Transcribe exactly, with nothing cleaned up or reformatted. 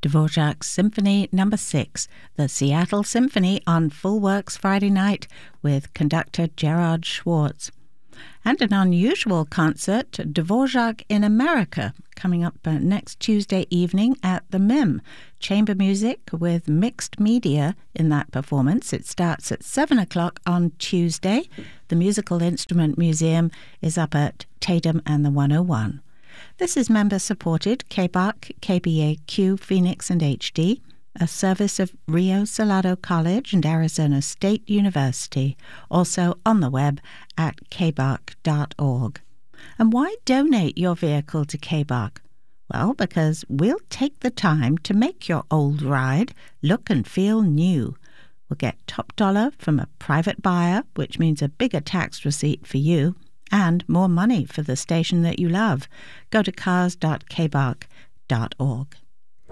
Dvorak Symphony Number six, the Seattle Symphony on Full Works Friday night with conductor Gerard Schwartz. And an unusual concert, Dvorak in America, coming up uh, next Tuesday evening at the M I M. Chamber music with mixed media in that performance. It starts at seven o'clock on Tuesday. The Musical Instrument Museum is up at Tatum and the one oh one. This is member-supported K B A C, K B A Q, Phoenix and H D, a service of Rio Salado College and Arizona State University, also on the web at k b a c dot org. And why donate your vehicle to K B A C? Well, because we'll take the time to make your old ride look and feel new. We'll get top dollar from a private buyer, which means a bigger tax receipt for you, and more money for the station that you love. Go to cars dot k b a c dot org.